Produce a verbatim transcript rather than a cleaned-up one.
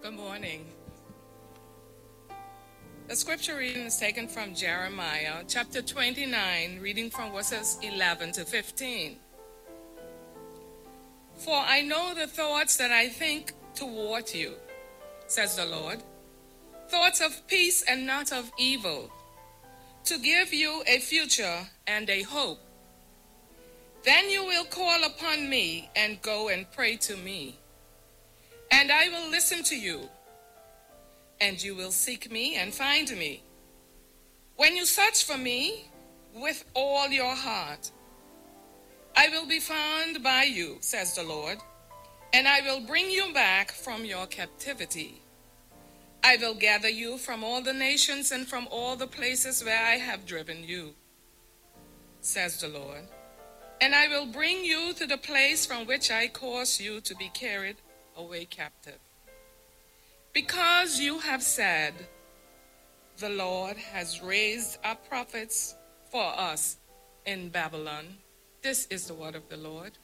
Good morning. The scripture reading is taken from Jeremiah chapter twenty-nine, reading from verses eleven to fifteen. For I know the thoughts that I think toward you, says the Lord, thoughts of peace and not of evil, to give you a future and a hope. Then you will call upon me and go and pray to me, and I will listen to you. And you will seek me and find me, when you search for me with all your heart. I will be found by you, says the Lord, and I will bring you back from your captivity. I will gather you from all the nations and from all the places where I have driven you, says the Lord, and I will bring you to the place from which I caused you to be carried away captive. Because you have said, the Lord has raised up prophets for us in Babylon. This is the word of the Lord.